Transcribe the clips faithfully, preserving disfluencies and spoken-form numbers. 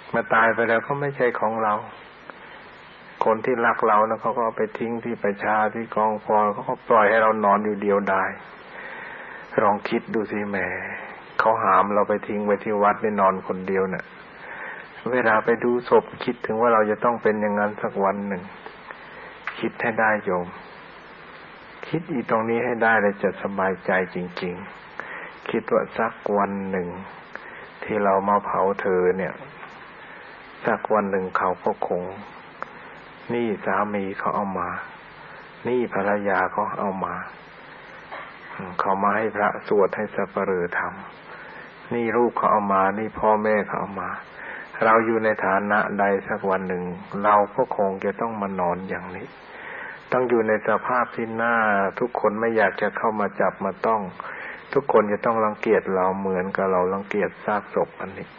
เมื่อตายไปแล้วก็ไม่ใช่ของเราคนที่รักเรานะเขาก็เอาไปทิ้งที่ประชาที่กองฟอนเขาก็ปล่อยให้เรานอนอยู่เดียวดายลองคิดดูสิแหมเขาหามเราไปทิ้งไว้ที่วัดได้นอนคนเดียวเนี่ยเวลาไปดูศพคิดถึงว่าเราจะต้องเป็นอย่างนั้นสักวันหนึ่งคิดให้ได้โยมคิดอีตรงนี้ให้ได้เลยจะสบายใจจริงๆคิดว่าสักวันหนึ่งที่เรามาเผาเธอเนี่ยสักวันหนึ่งเขาก็คงนี่สามีเขาเอามานี่ภรรยาเขาเอามาเขามาให้พระสวดให้สัปเหร่อทำนี่ลูกเขาเอามานี่พ่อแม่เขาเอามาเราอยู่ในฐานะใดสักวันหนึ่งเราก็คงจะต้องมานอนอย่างนี้ต้องอยู่ในสภาพที่หน้าทุกคนไม่อยากจะเข้ามาจับมาต้องทุกคนจะต้องรังเกียจเราเหมือนกับเรารังเกียจซากศพอันนี้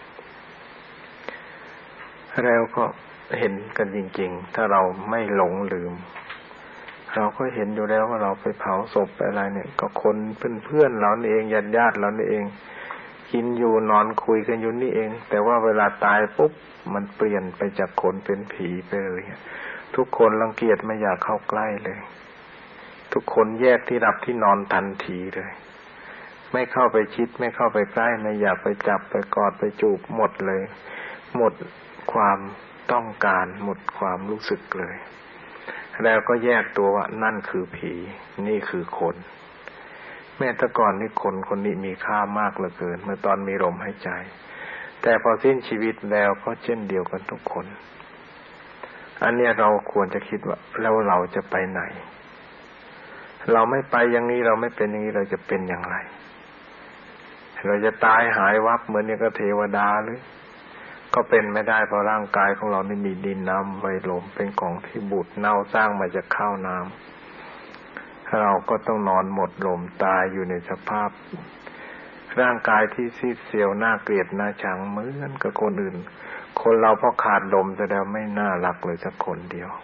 แล้วก็เห็นกันจริงๆถ้าเราไม่หลงลืมเราก็เห็นอยู่แล้วว่าเราไปเผาศพไปอะไรเนี่ยก็คนเพื่อนๆเรานี่เองญาติๆเรานี่เองกินอยู่นอนคุยกันอยู่นี่เองแต่ว่าเวลาตายปุ๊บมันเปลี่ยนไปจากคนเป็นผีไปเลยทุกคนรังเกียจไม่อยากเข้าใกล้เลยทุกคนแยกที่หลับที่นอนทันทีเลยไม่เข้าไปชิดไม่เข้าไปใกล้ไม่อยากไปจับไปกอดไปจูบหมดเลยหมดความต้องการหมดความรู้สึกเลยแล้วก็แยกตัวว่านั่นคือผีนี่คือคนแม้แต่ก่อนนี่คนคนนี้มีค่ามากเหลือเกินเมื่อตอนมีลมหายใจแต่พอสิ้นชีวิตแล้วก็เช่นเดียวกันทุกคนอันนี้เราควรจะคิดว่าแล้วเราจะไปไหนเราไม่ไปอย่างนี้เราไม่เป็นอย่างนี้เราจะเป็นอย่างไรเราจะตายหายวับเหมือนเนี่ยก็เทวดาหรือก็เป็นไม่ได้เพราะร่างกายของเรานี่มีดินน้ำไฟลมเป็นของที่บูดเน่าสร้างมาจากข้าวน้ำเราก็ต้องนอนหมดลมตายอยู่ในสภาพร่างกายที่ซีดเซียวน่าเกลียดน่าชังเหมือนกับคนอื่นคนเราพอขาดลมแสดงไม่น่ารักเลยสักคนเดียว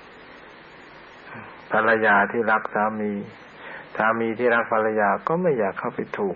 ภรรยาที่รักสามีสามีที่รักภรรยาก็ไม่อยากเข้าไปถูก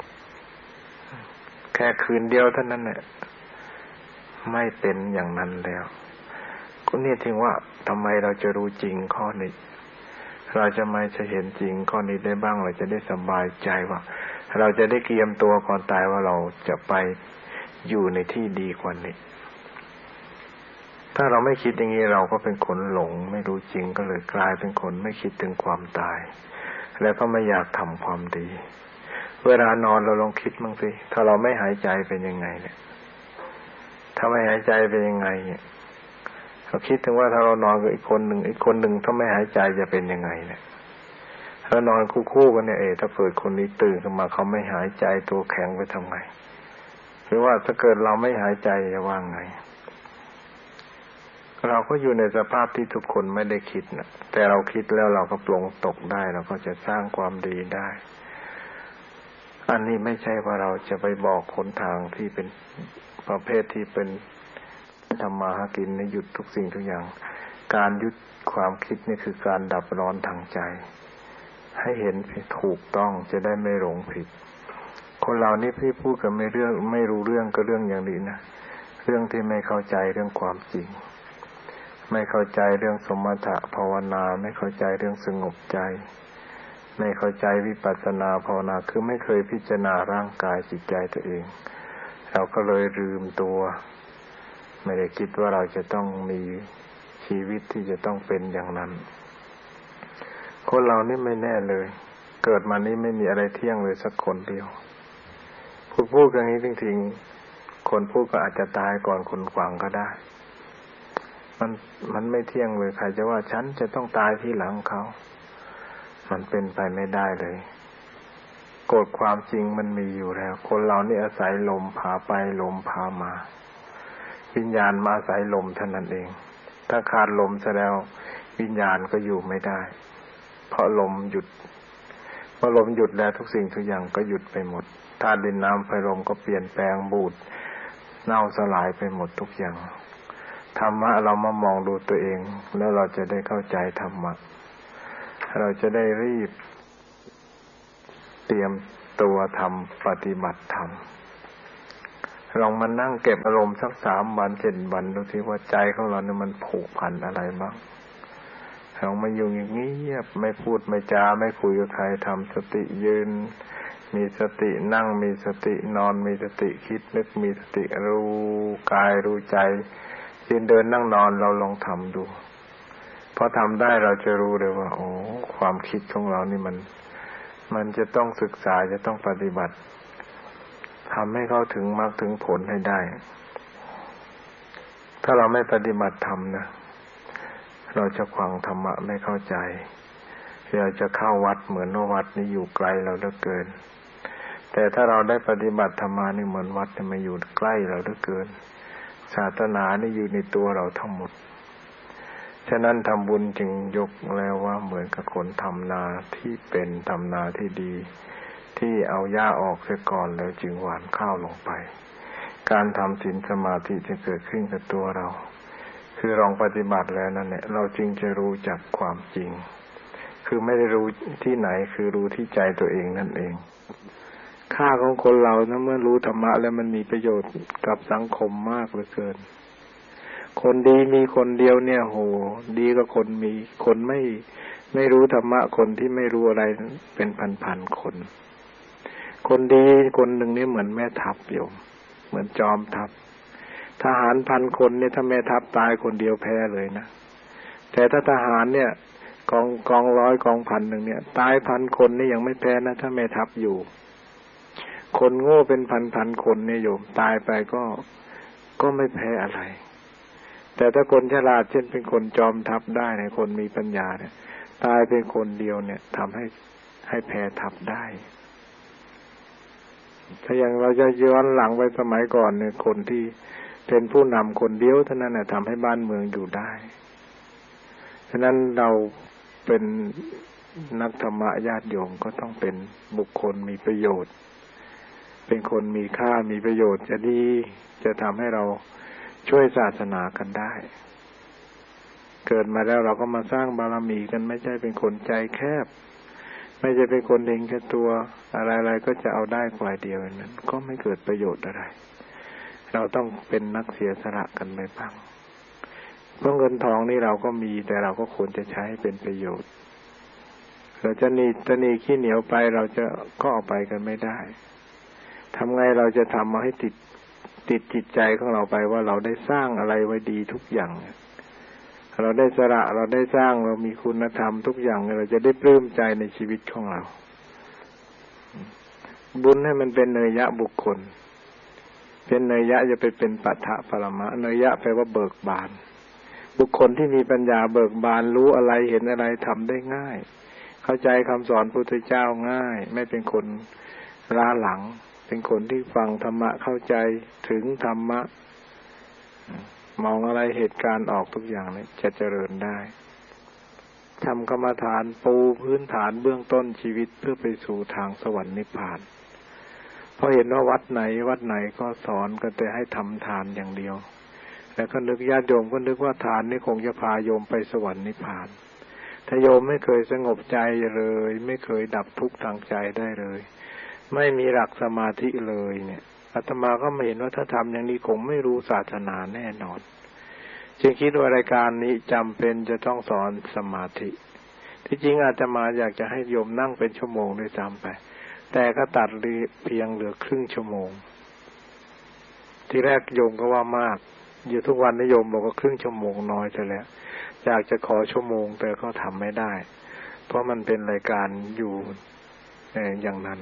แค่คืนเดียวเท่านั้นแหละไม่เป็นอย่างนั้นแล้วก็เนี่ยถึงว่าทำไมเราจะรู้จริงข้อนี้เราจะไม่จะเห็นจริงข้อนี้ได้บ้างเราจะได้สบายใจว่าเราจะได้เตรียมตัวก่อนตายว่าเราจะไปอยู่ในที่ดีกว่านี้ถ้าเราไม่คิดอย่างนี้เราก็เป็นคนหลงไม่รู้จริงก็เลยกลายเป็นคนไม่คิดถึงความตายแล้วก็ไม่อยากทำความดีเวลานอนเราลองคิดบ้างสิถ้าเราไม่หายใจเป็นยังไงเนี่ยถ้าไม่หายใจเป็นยังไงเนี่ยเราคิดถึงว่าถ้าเรานอนกับอีกคนหนึ่งอีกคนหนึ่งถ้าไม่หายใจจะเป็นยังไงเนี่ยถ้านอนคู่ๆกันเนี่ยเออถ้าเกิดคนนี้ตื่นขึ้นมาเขาไม่หายใจตัวแข็งไปทำไงหรือว่าถ้าเกิดเราไม่หายใจจะว่าไงเราก็อยู่ในสภาพที่ทุกคนไม่ได้คิดนะแต่เราคิดแล้วเราก็ปลงตกได้เราก็จะสร้างความดีได้อันนี้ไม่ใช่ว่าเราจะไปบอกหนทางที่เป็นประเภทที่เป็นทำมาหากินในหยุดทุกสิ่งทุกอย่างการหยุดความคิดนี่คือการดับร้อนทางใจให้เห็นถูกต้องจะได้ไม่หลงผิดคนเรานี่พี่พูดกันไม่เรื่องไม่รู้เรื่องก็เรื่องอย่างนี้นะเรื่องที่ไม่เข้าใจเรื่องความจริงไม่เข้าใจเรื่องสมถะภาวนาไม่เข้าใจเรื่องสงบใจไม่เข้าใจวิปัสสนาภาวนาคือไม่เคยพิจารณาร่างกายจิตใจตัวเองเราก็เลยลืมตัวไม่ได้คิดว่าเราจะต้องมีชีวิตที่จะต้องเป็นอย่างนั้นคนเรานี่ไม่แน่เลยเกิดมานี่ไม่มีอะไรเที่ยงเลยสักคนเดียวพูดพูดอย่างนี้จริงๆคนพูดก็อาจจะตายก่อนคนฟังก็ได้มันมันไม่เที่ยงเลยใครจะว่าฉันจะต้องตายที่หลังเขามันเป็นไปไม่ได้เลยกฎความจริงมันมีอยู่แล้วคนเรานี่อาศัยลมพาไปลมพามาวิญญาณมาอาศัยลมเท่านั้นเองถ้าขาดลมซะแล้ววิญญาณก็อยู่ไม่ได้เพราะลมหยุดพอลมหยุดแล้วทุกสิ่งทุกอย่างก็หยุดไปหมดธาตุดินน้ำไฟลมก็เปลี่ยนแปลงบูดเน่าสลายไปหมดทุกอย่างธรรมะเรามามองดูตัวเองแล้วเราจะได้เข้าใจธรรมะเราจะได้รีบเตรียมตัวทำปฏิบัติธรรมลองมานั่งเก็บอารมณ์สักสามวันเจ็ดวันดูสิว่าใจของเราเนี่ยมันผูกพันอะไรบ้างลองมาอยู่อย่างนี้เงียบไม่พูดไม่จาไม่คุยกับใครทำสติยืนมีสตินั่งมีสตินอนมีสติคิดนึกมีสติรู้กายรู้ใจยืนเดินนั่งนอนเราลองทำดูพอทำได้เราจะรู้เลยว่าโอ้ความคิดของเรานี่มันมันจะต้องศึกษาจะต้องปฏิบัติทำให้เข้าถึงมรรคถึงผลให้ได้ถ้าเราไม่ปฏิบัติธรรมนะเราจะฟังธรรมะไม่เข้าใจเราจะเข้าวัดเหมือนว่าวัดนี้อยู่ไกลเราเหลือเกินแต่ถ้าเราได้ปฏิบัติธรรมานี่เหมือนวัดนี่มาอยู่ใกล้เราเหลือเกินศาสนานี่อยู่ในตัวเราทั้งหมดฉะนั้นทำบุญจึงยกแล้วว่าเหมือนกับคนทำนาที่เป็นทำนาที่ดีที่เอาหญ้าออกเสียก่อนแล้วจึงหว่านข้าวลงไปการทำศีลสมาธิจะเกิดขึ้นกับตัวเราคือลองปฏิบัติแล้วนั่นแหละเราจึงจะรู้จักความจริงคือไม่ได้รู้ที่ไหนคือรู้ที่ใจตัวเองนั่นเองค่าของคนเรานะเมื่อรู้ธรรมะแล้วมันมีประโยชน์กับสังคมมากเหลือเกินคนดีมีคนเดียวเนี่ยโหดีกว่าคนมีคนไม่ไม่รู้ธรรมะคนที่ไม่รู้อะไรเป็นพันๆคนคนดีคนหนึ่งนี่เหมือนแม่ทัพโยมเหมือนจอมทัพทหารพันคนเนี่ยถ้าแม่ทัพตายคนเดียวแพ้เลยนะแต่ถ้าทหารเนี่ยกองกองร้อยกองพันหนึ่งเนี่ยตายพันคนนี่ยังไม่แพ้นะถ้าแม่ทัพอยู่คนโง่เป็นพันๆคนเนี่ยโยมตายไปก็ก็ไม่แพ้อะไรแต่ถ้าคนฉลาดเช่นเป็นคนจอมทัพได้เนี่ยคนมีปัญญาเนี่ยตายเป็นคนเดียวเนี่ยทำให้ให้แพ้ทัพได้ถ้าอย่างเราจะย้อนหลังไปสมัยก่อนเนี่ยคนที่เป็นผู้นำคนเดียวเท่านั้นน่ะทำให้บ้านเมืองอยู่ได้ฉะนั้นเราเป็นนักธรรมะญาติโยมก็ต้องเป็นบุคคลมีประโยชน์เป็นคนมีค่ามีประโยชน์จะดีจะทำให้เราช่วยศาสนากันได้เกิดมาแล้วเราก็มาสร้างบารมีกันไม่ใช่เป็นคนใจแคบไม่ใช่เป็นคนเองแค่ตัวอะไรๆก็จะเอาได้ฝ่ายเดียวนั้นก็ไม่เกิดประโยชน์อะไรเราต้องเป็นนักเสียสละกันไปบ้างเพราะเงินทองนี่เราก็มีแต่เราก็ควรจะใช้ให้เป็นประโยชน์เราจะหนีจะหนีขี้เหนียวไปเราจะก็เอาไปกันไม่ได้ทำไงเราจะทำมาให้ติดติดจิตใจของเราไปว่าเราได้สร้างอะไรไว้ดีทุกอย่างเราได้สละเราได้สร้างเรามีคุณธรรมทุกอย่างเราจะได้ปลื้มใจในชีวิตของเราบุญให้มันเป็นเนยยะบุคคลเป็นเนยยะจะไปเป็นปัฏฐปรมะเนยยะแปลว่าเบิกบานบุคคลที่มีปัญญาเบิกบานรู้อะไรเห็นอะไรทำได้ง่ายเข้าใจคำสอนพระพุทธเจ้าง่ายไม่เป็นคนล้าหลังเป็นคนที่ฟังธรรมะเข้าใจถึงธรรมะมองอะไรเหตุการณ์ออกทุกอย่างเลยจะเจริญได้ทำกรรมฐานปูพื้นฐานเบื้องต้นชีวิตเพื่อไปสู่ทางสวรรค์นิพพานเพราะเห็นว่าวัดไหนวัดไหนก็สอนกันแต่ให้ทำทานอย่างเดียวแล้วก็นึกญาติโยมก็นึกว่าทานนี่คงจะพาโยมไปสวรรค์นิพพานถ้าโยมไม่เคยสงบใจเลยไม่เคยดับทุกข์ทางใจได้เลยไม่มีหลักสมาธิเลยเนี่ยอาตมาก็ไม่เห็นว่าถ้าทำอย่างนี้คงไม่รู้ศาสนาแน่นอนจึงคิดว่ารายการนี้จำเป็นจะต้องสอนสมาธิที่จริงอาตมาอยากจะให้โยมนั่งเป็นชั่วโมงด้วยซ้ำไปแต่ก็ตัดเพียงเหลือครึ่งชั่วโมงที่แรกโยมก็ว่ามากอยู่ทุกวันนิยมบอกว่าครึ่งชั่วโมงน้อยซะแล้วอยากจะขอชั่วโมงแต่ก็ทำไม่ได้เพราะมันเป็นรายการอยู่อย่างนั้น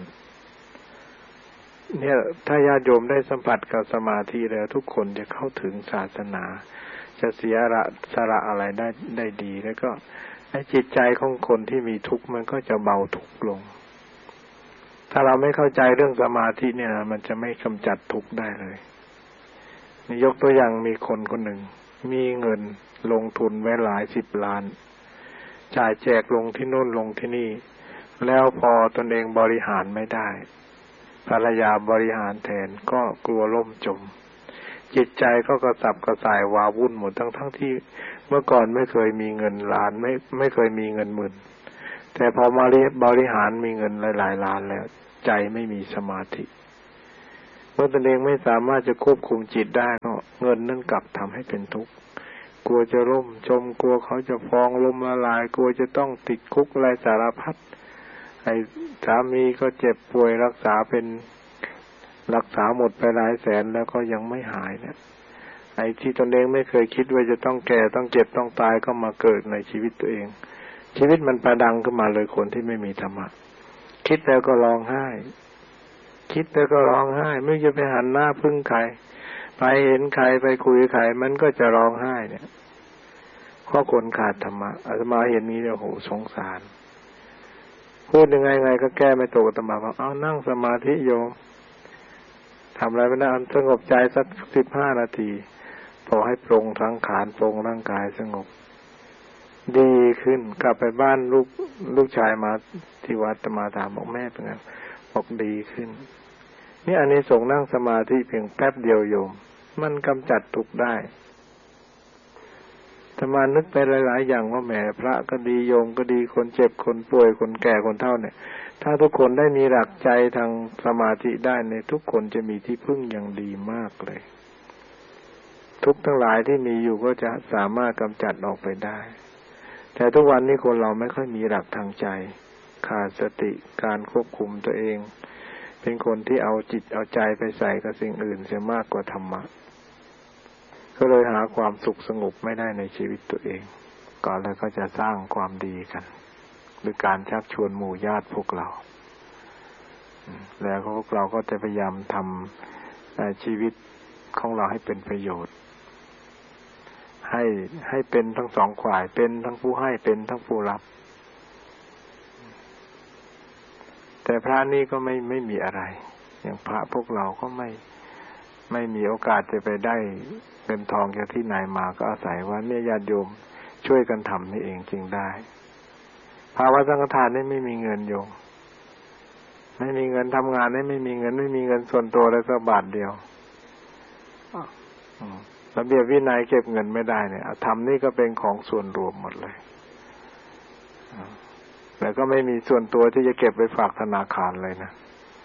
เนี่ยถ้าญาติโยมได้สัมผัสกับสมาธิแล้วทุกคนจะเข้าถึงศาสนาจะเสียละสละอะไรได้ได้ดีแล้วก็ให้จิตใจของคนที่มีทุกข์มันก็จะเบาทุกข์ลงถ้าเราไม่เข้าใจเรื่องสมาธิเนี่ยมันจะไม่กำจัดทุกข์ได้เลยนี่ยกตัวอย่างมีคนคนหนึ่งมีเงินลงทุนไว้หลายสิบล้านจ่ายแจกลงที่โน่นลงที่นี่แล้วพอตนเองบริหารไม่ได้ภรรยาบริหารแทนก็กลัวล่มจมจิตใจก็กระสับกระส่ายวาวุ่นหมดทั้งทั้งที่เมื่อก่อนไม่เคยมีเงินล้านไม่ไม่เคยมีเงินหมื่นแต่พอมาบริหารมีเงินหลายๆล้านแล้วใจไม่มีสมาธิเมื่อตนเองไม่สามารถจะควบคุมจิตได้ก็เงินนั่นกลับทำให้เป็นทุกข์กลัวจะล่มจมกลัวเขาจะฟ้องล้มละลายกลัวจะต้องติดคุกอะไรสารพัดไอ้สามีก็เจ็บป่วยรักษาเป็นรักษาหมดไปหลายแสนแล้วก็ยังไม่หายเนี่ยไอ้ที่ตนเองไม่เคยคิดว่าจะต้องแก่ต้องเจ็บต้องตายก็มาเกิดในชีวิตตัวเองชีวิตมันประดังขึ้นมาเลยคนที่ไม่มีธรรมะคิดแล้วก็ร้องไห้คิดแล้วก็ร้องไห้ไม่จะไปหันหน้าพึ่งใครไปเห็นใครไปคุยใครมันก็จะร้องไห้เนี่ยเพราะคนขาดธรรมะอาตมาเห็นนี้แล้วโหสงสารพูดยังไงไงก็แก้ไม่ตกอาตมาบอกเอานั่งสมาธิโยมทำอะไรไม่ได้สงบใจสักสิบห้านาทีพอให้ปรงทั้งขานปรงร่างกายสงบดีขึ้นกลับไปบ้านลูกลูกชายมาที่วัดอาตมาถามบอกแม่เป็นไงบอกดีขึ้นนี่อันนี้ส่งนั่งสมาธิเพียงแป๊บเดียวโยมมันกำจัดทุกข์ได้อาตมานึกไปหลายๆอย่างว่าแหมพระก็ดีโยมก็ดีคนเจ็บคนป่วยคนแก่คนเฒ่าเนี่ยถ้าทุกคนได้มีหลักใจทางสมาธิได้เนี่ยทุกคนจะมีที่พึ่งอย่างดีมากเลยทุกข์ทั้งหลายที่มีอยู่ก็จะสามารถกำจัดออกไปได้แต่ทุกวันนี้คนเราไม่ค่อยมีหลักทางใจขาดสติการควบคุมตัวเองเป็นคนที่เอาจิตเอาใจไปใส่กับสิ่งอื่นเสียมากกว่าธรรมะก็เลยหาความสุขสงบไม่ได้ในชีวิตตัวเองก่อนแล้วก็จะสร้างความดีกันหรือการชักชวนหมู่ญาติพวกเราแล้วพวกเราก็จะพยายามทำชีวิตของเราให้เป็นประโยชน์ให้ให้เป็นทั้งสองฝ่ายเป็นทั้งผู้ให้เป็นทั้งผู้รับแต่พระนี่ก็ไม่ไม่มีอะไรอย่างพระพวกเราก็ไม่ไม่มีโอกาสจะไปได้เงินทองจากที่ไหนมาก็อาศัยว่าเนี่ยญาติโยมช่วยกันทำนี่เองจึงได้ภาวะสังฆทานนี่ไม่มีเงินโยมไม่มีเงินทำงานนี่ไม่มีเงินไม่มีเงินส่วนตัวเลยสักบาทเดียวระเบียบวินัยเก็บเงินไม่ได้เนี่ยทำนี่ก็เป็นของส่วนรวมหมดเลยแล้วก็ไม่มีส่วนตัวที่จะเก็บไปฝากธนาคารเลยนะ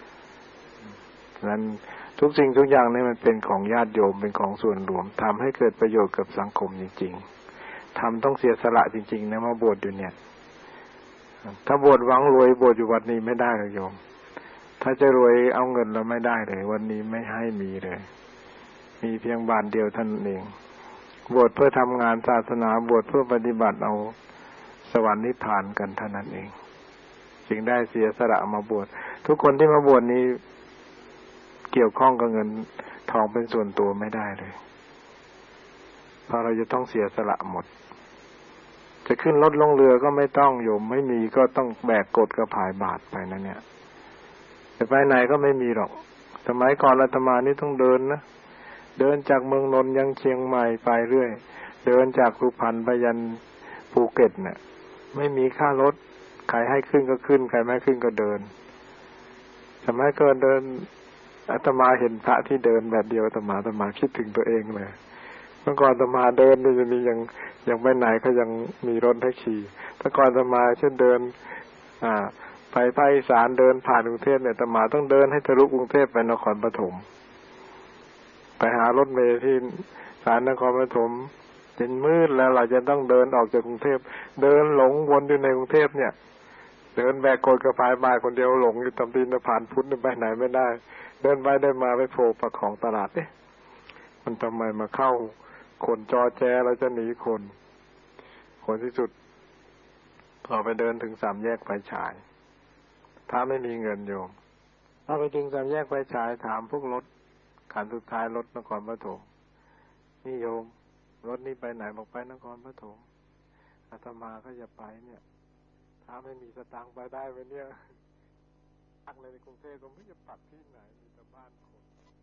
นั้นทุกสิ่งทุกอย่างนี่มันเป็นของญาติโยมเป็นของส่วนรวมทำให้เกิดประโยชน์กับสังคมจริงๆทำต้องเสียสละจริงๆนะมาบวชอยู่เนี่ยถ้าบวชหวังรวยบวชอยู่วัดนี้ไม่ได้เลยโยมถ้าจะรวยเอาเงินเราไม่ได้เลยวันนี้ไม่ให้มีเลยมีเพียงบาทเดียวท่านเองบวชเพื่อทำงานศาสนาบวชเพื่อปฏิบัติเอาสวรรค์นิพพานกันเท่านั้นเองจึงได้เสียสละมาบวชทุกคนที่มาบวชนี้เกี่ยวข้องกับเงินทองเป็นส่วนตัวไม่ได้เลยเพราะเราจะต้องเสียสละหมดจะขึ้นรถลงเรือก็ไม่ต้องโยมไม่มีก็ต้องแบกกดกระผายบาตรไปนั่นเนี่ยแต่ไปไหนก็ไม่มีหรอกสมัยก่อนอาตมานี่ต้องเดินนะเดินจากเมืองนนท์ยังเชียงใหม่ไปเรื่อยเดินจากสุพรรณไปยันภูเก็ตเนี่ยไม่มีค่ารถใครให้ขึ้นก็ขึ้นใครไม่ขึ้นก็เดินสมัยก่อนเดินอาตมาเห็นพระที่เดินแบบเดียวอาตมาอาตมาคิดถึงตัวเองเลยเมื่อก่อนอาตมาเดินนี่จะมียังยังไปไหนก็ยังมีรถให้ขี่แต่ก่อนอาตมาเช่นเดินอ่าไปภาคอีสานเดินผ่านกรุงเทพเนี่ยอาตมาต้องเดินให้ทะลุกรุงเทพไปนครปฐมไปหารถเมล์ที่สารนครปฐมเป็นมืดแล้วเราจะต้องเดินออกจากกรุงเทพเดินหลงวนอยู่ในกรุงเทพเนี่ยเดินแบกโกดกระพายบายคนเดียวหลงอยู่ตามตีนสะพานพุทธไปไหนไม่ได้เดินไปได้มาไปโผล่ปากของตลาดเนี่ยมันทำไมมาเข้าคนจอแจเราจะหนีคนคนที่สุดพอไปเดินถึงสามแยกไฟฉายถ้าไม่มีเงินโยมถ้าไปถึงสามแยกไฟฉายถามพวกรถคันสุดท้ายรถนครปฐมนี่โยมรถนี้ไปไหนบอกไปนครปฐมอาตมาก็จะไปเนี่ยถ้าไม่มีสตางค์ไปได้ไหมเนี่ยอักเลยในกรุงเทพก็ไม่จะปักที่ไหนมีแต่บ้านคน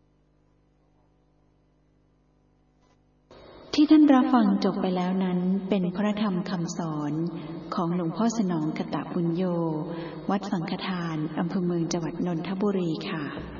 ที่ท่านรับฟังจบไปแล้วนั้นเป็นพระธรรมคำสอนของหลวงพ่อสนองกตบุญโญวัดสังฆทานอำเภอเมืองจังหวัดนนทบุรีค่ะ